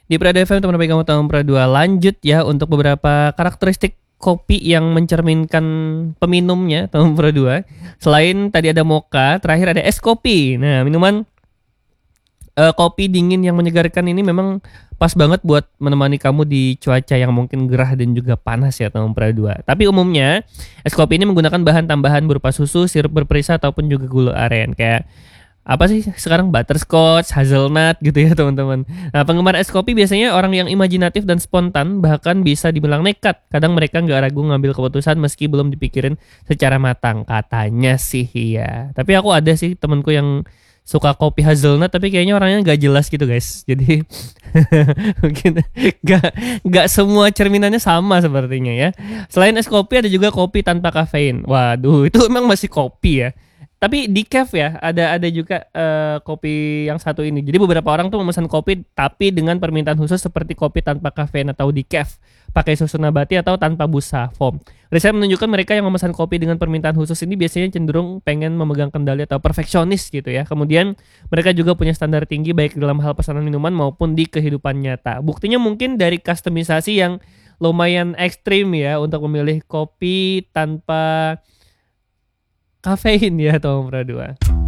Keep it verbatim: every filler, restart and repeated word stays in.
Di Prada F M teman pegang utama Prada lanjut ya untuk beberapa karakteristik kopi yang mencerminkan peminumnya teman Prada. Selain tadi ada mocha, terakhir ada es kopi. Nah, minuman uh, kopi dingin yang menyegarkan ini memang pas banget buat menemani kamu di cuaca yang mungkin gerah dan juga panas ya teman Prada. Tapi umumnya es kopi ini menggunakan bahan tambahan berupa susu, sirup berperisa ataupun juga gula aren kayak apa sih sekarang butterscotch, hazelnut gitu ya teman-teman. Nah, penggemar es kopi biasanya orang yang imajinatif dan spontan, bahkan bisa dibilang nekat. Kadang mereka nggak ragu ngambil keputusan meski belum dipikirin secara matang, katanya sih ya. Tapi aku ada sih temanku yang suka kopi hazelnut, tapi kayaknya orangnya nggak jelas gitu guys. Jadi mungkin nggak nggak semua cerminannya sama sepertinya ya. Selain es kopi ada juga kopi tanpa kafein. Waduh, itu emang masih kopi ya. Tapi decaf ya, ada ada juga uh, kopi yang satu ini. Jadi beberapa orang tuh memesan kopi tapi dengan permintaan khusus seperti kopi tanpa kafein atau decaf, pakai susu nabati atau tanpa busa foam. Riset menunjukkan mereka yang memesan kopi dengan permintaan khusus ini biasanya cenderung pengen memegang kendali atau perfeksionis gitu ya. Kemudian mereka juga punya standar tinggi baik dalam hal pesanan minuman maupun di kehidupan nyata. Buktinya mungkin dari kustomisasi yang lumayan ekstrim ya untuk memilih kopi tanpa kafein ya Tom Pradua.